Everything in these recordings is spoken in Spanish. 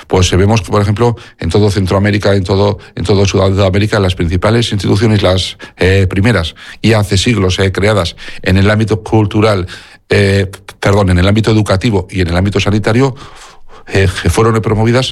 pues vemos que, por ejemplo, en todo Centroamérica, en todo Sudamérica, las principales instituciones, las primeras, y hace siglos creadas en el ámbito cultural, en el ámbito educativo y en el ámbito sanitario, fueron promovidas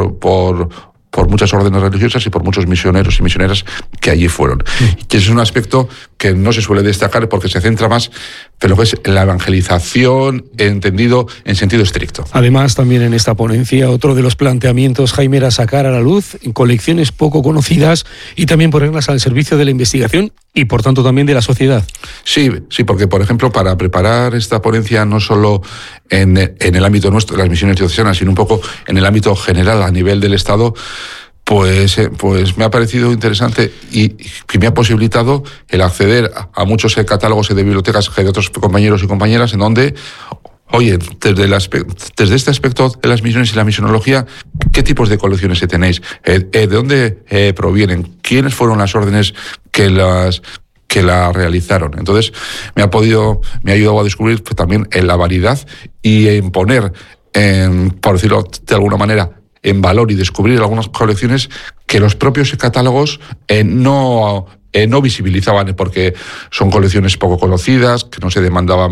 por muchas órdenes religiosas y por muchos misioneros y misioneras que allí fueron. Y ese es un aspecto que no se suele destacar porque se centra más en lo que es la evangelización entendido en sentido estricto. Además, también en esta ponencia, otro de los planteamientos, Jaime, era sacar a la luz colecciones poco conocidas y también ponerlas al servicio de la investigación y, por tanto, también de la sociedad. Sí, porque, por ejemplo, para preparar esta ponencia, no solo en el ámbito nuestro de las misiones diocesanas, sino un poco en el ámbito general, a nivel del Estado, pues me ha parecido interesante y que me ha posibilitado el acceder a muchos catálogos de bibliotecas de otros compañeros y compañeras en donde, oye, desde este aspecto de las misiones y la misionología, ¿qué tipos de colecciones tenéis? ¿De dónde provienen? ¿Quiénes fueron las órdenes que la realizaron? Entonces, me ha ayudado a descubrir también en la variedad y en poner, por decirlo de alguna manera, en valor y descubrir algunas colecciones que los propios catálogos no visibilizaban, porque son colecciones poco conocidas, que no se demandaban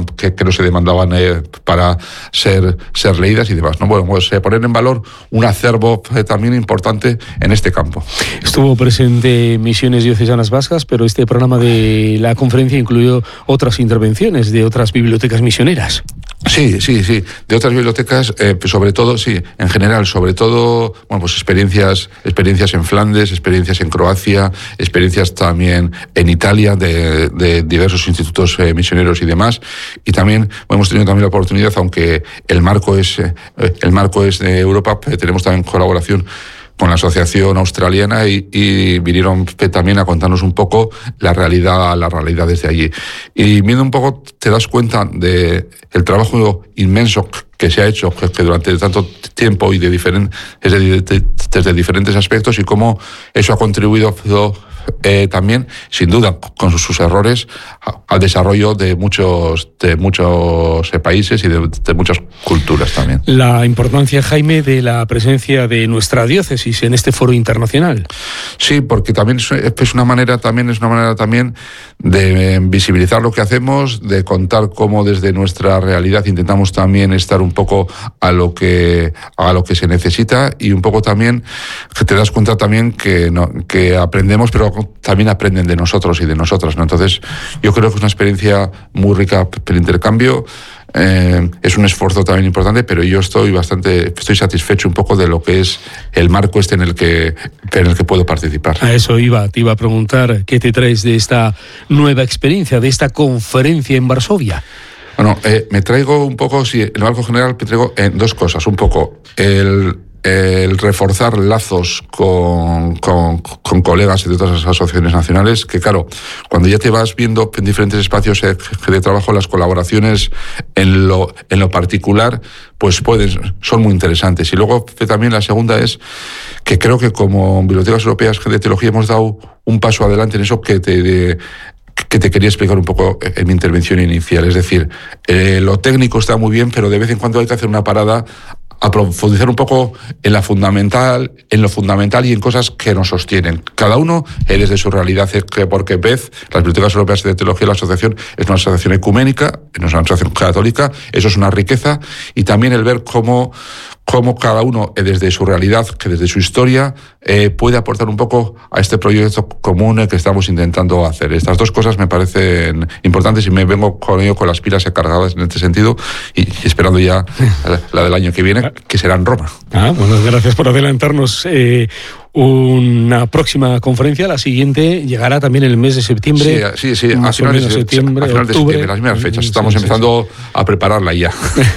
para ser leídas y demás, ¿no? Bueno, pues poner en valor un acervo también importante en este campo. Estuvo presente Misiones Diocesanas Vascas, pero este programa de la conferencia incluyó otras intervenciones de otras bibliotecas misioneras. Sí, de otras bibliotecas, sobre todo, sí, en general, sobre todo, bueno, pues experiencias en Flandes, experiencias en Croacia, experiencias también en Italia de diversos institutos misioneros y demás, y también hemos tenido también la oportunidad, aunque el marco es de Europa, tenemos también colaboración con la Asociación Australiana y vinieron también a contarnos un poco la realidad desde allí. Y viendo un poco te das cuenta de el trabajo inmenso que se ha hecho que durante tanto tiempo y desde diferentes aspectos, y cómo eso ha contribuido también, sin duda, con sus errores, al desarrollo de muchos países y de muchas culturas también. La importancia, Jaime, de la presencia de nuestra diócesis en este foro internacional. Sí, porque también es una manera también de visibilizar lo que hacemos, de contar cómo desde nuestra realidad intentamos también estar un poco a lo que se necesita, y un poco también que te das cuenta también que aprendemos, pero también aprenden de nosotros y de nosotras, ¿no? Entonces, yo creo que es una experiencia muy rica el intercambio. Es un esfuerzo también importante, pero yo estoy satisfecho un poco de lo que es el marco en el que puedo participar. A eso te iba a preguntar, ¿qué te traes de esta nueva experiencia, de esta conferencia en Varsovia? Bueno, me traigo un poco, sí, en el marco general me traigo dos cosas, un poco el reforzar lazos con colegas de otras asociaciones nacionales, que claro, cuando ya te vas viendo en diferentes espacios de trabajo, las colaboraciones en lo particular pues son muy interesantes. Y luego también la segunda es que creo que como Bibliotecas Europeas de Teología hemos dado un paso adelante en eso que te quería explicar un poco en mi intervención inicial. Es decir, lo técnico está muy bien, pero de vez en cuando hay que hacer una parada a profundizar un poco en lo fundamental y en cosas que nos sostienen. Cada uno desde su realidad, porque las Bibliotecas Europeas de Teología, la asociación, es una asociación ecuménica, es una asociación católica, eso es una riqueza, y también el ver cómo cada uno desde su realidad, que desde su historia, puede aportar un poco a este proyecto común que estamos intentando hacer. Estas dos cosas me parecen importantes y me vengo con las pilas cargadas en este sentido, y esperando ya la del año que viene, que será en Roma. Bueno, gracias por adelantarnos una próxima conferencia. La siguiente llegará también en el mes de septiembre. Sí, a finales de septiembre, las mismas fechas. Estamos empezando a prepararla ya.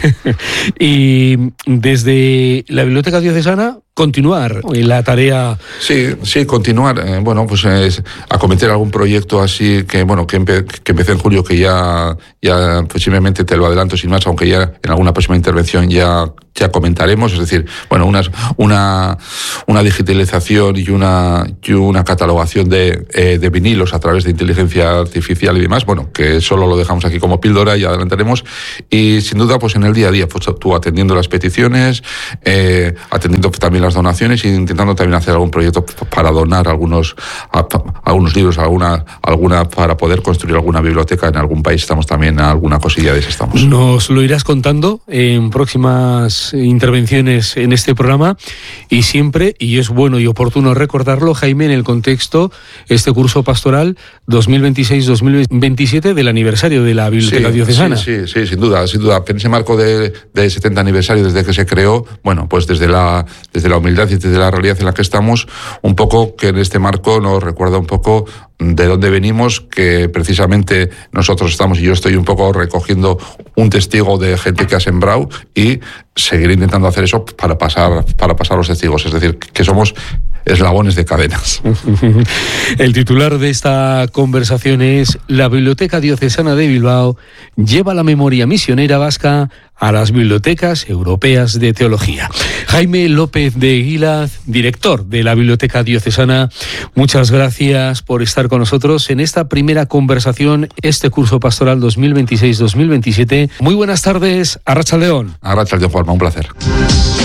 Y desde la Biblioteca Diocesana, continuar la tarea. Sí, continuar. Acometer algún proyecto así que empecé en julio, que ya posiblemente te lo adelanto sin más, aunque ya en alguna próxima intervención ya comentaremos. Es decir, una digitalización identificación y una catalogación de vinilos a través de inteligencia artificial y demás, bueno, que solo lo dejamos aquí como píldora y adelantaremos. Y sin duda, pues en el día a día, pues tú atendiendo las peticiones, atendiendo también las donaciones e intentando también hacer algún proyecto para donar algunos libros, alguna para poder construir alguna biblioteca en algún país. Estamos también a alguna cosilla de eso estamos. Nos lo irás contando en próximas intervenciones en este programa, y siempre, y es bueno y oportuno recordarlo, Jaime, en el contexto, este curso pastoral 2026-2027 del aniversario de la Biblioteca Diocesana. Sí, sin duda. En ese marco de 70 aniversario desde que se creó, bueno, pues desde la humildad y desde la realidad en la que estamos, un poco que en este marco nos recuerda un poco de dónde venimos, que precisamente nosotros estamos, y yo estoy un poco recogiendo un testigo de gente que ha sembrado, y seguir intentando hacer eso para pasar los testigos, es decir, que somos eslabones de cadenas. El titular de esta conversación es: la Biblioteca Diocesana de Bilbao lleva la memoria misionera vasca a las bibliotecas europeas de teología. Jaime López de Guilaz, director de la Biblioteca Diocesana, muchas gracias por estar con nosotros en esta primera conversación, este curso pastoral 2026-2027. Muy buenas tardes, Arratsaldeon. Arratsaldeon, Juanma, un placer.